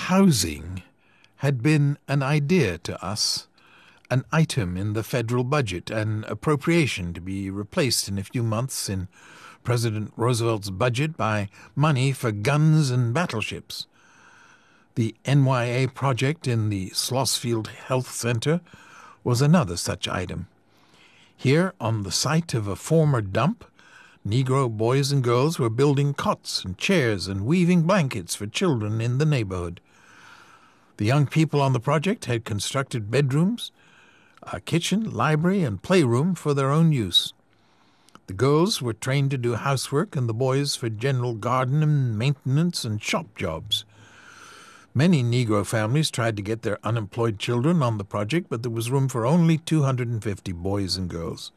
Housing had been an idea to us, an item in the federal budget, an appropriation to be replaced in a few months in President Roosevelt's budget by money for guns and battleships. The NYA project in the Slossfield Health Center was another such item. Here, on the site of a former dump, Negro boys and girls were building cots and chairs and weaving blankets for children in the neighborhood. The young people on the project had constructed bedrooms, a kitchen, library, and playroom for their own use. The girls were trained to do housework and the boys for general garden and maintenance and shop jobs. Many Negro families tried to get their unemployed children on the project, but there was room for only 250 boys and girls.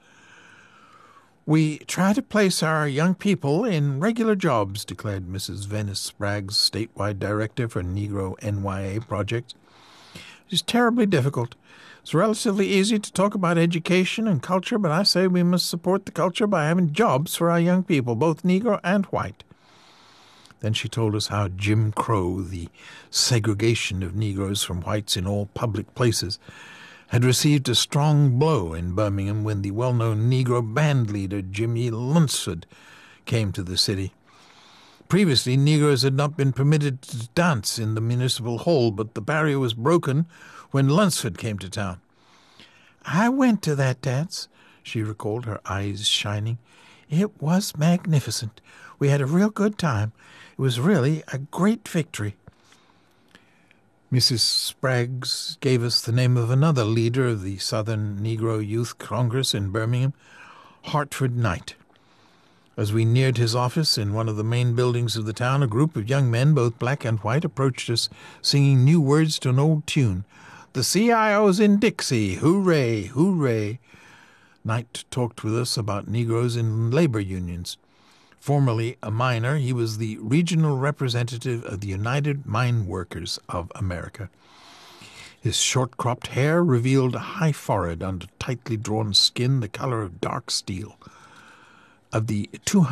"We try to place our young people in regular jobs," declared Mrs. Venice Spraggs, statewide director for Negro NYA projects. "It's terribly difficult. It's relatively easy to talk about education and culture, but I say we must support the culture by having jobs for our young people, both Negro and white." Then she told us how Jim Crow, the segregation of Negroes from whites in all public places, had received a strong blow in Birmingham when the well-known Negro band leader Jimmy Lunsford came to the city. Previously, Negroes had not been permitted to dance in the municipal hall, but the barrier was broken when Lunsford came to town. "I went to that dance," she recalled, her eyes shining. "It was magnificent. We had a real good time. It was really a great victory." Mrs. Spraggs gave us the name of another leader of the Southern Negro Youth Congress in Birmingham, Hartford Knight. As we neared his office in one of the main buildings of the town, a group of young men, both black and white, approached us, singing new words to an old tune. "The CIO's in Dixie, hooray, hooray." Knight talked with us about Negroes in labor unions. Formerly a miner, he was the regional representative of the United Mine Workers of America. His short-cropped hair revealed a high forehead under tightly drawn skin the color of dark steel. Of the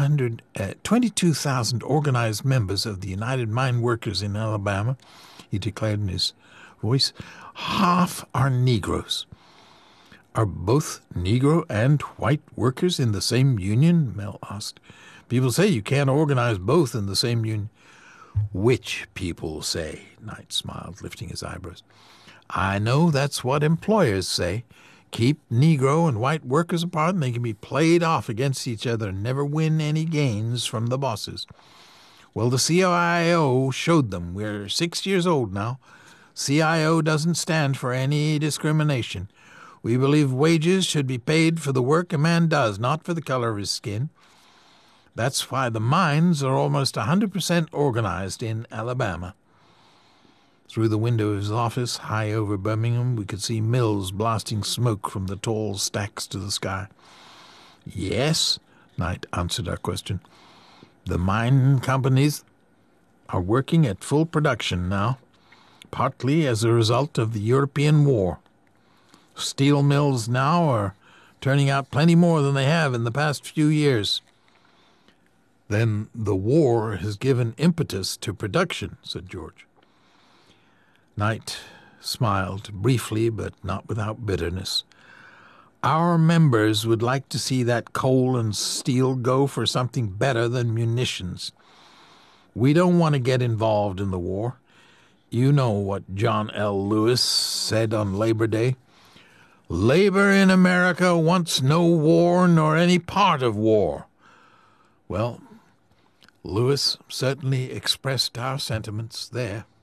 22,000 organized members of the United Mine Workers in Alabama, he declared in his voice, "half are Negroes." "Are both Negro and white workers in the same union?" Mel asked. "People say you can't organize both in the same union." "Which people say?" Knight smiled, lifting his eyebrows. "I know that's what employers say. Keep Negro and white workers apart and they can be played off against each other and never win any gains from the bosses. Well, the CIO showed them. We're 6 years old now. CIO doesn't stand for any discrimination. We believe wages should be paid for the work a man does, not for the color of his skin. That's why the mines are almost 100% organized in Alabama." Through the window of his office, high over Birmingham, we could see mills blasting smoke from the tall stacks to the sky. "Yes," Knight answered our question. "The mine companies are working at full production now, partly as a result of the European War. Steel mills now are turning out plenty more than they have in the past few years." "Then the war has given impetus to production," said George. Knight smiled briefly, but not without bitterness. "Our members would like to see that coal and steel go for something better than munitions. We don't want to get involved in the war. You know what John L. Lewis said on Labor Day. Labor in America wants no war nor any part of war. Well, Lewis certainly expressed our sentiments there."